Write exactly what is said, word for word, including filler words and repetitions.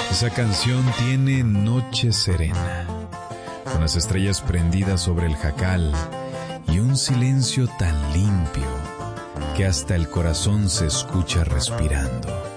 Esa canción tiene Noche Serena, con las estrellas prendidas sobre el jacal y un silencio tan limpio que hasta el corazón se escucha respirando.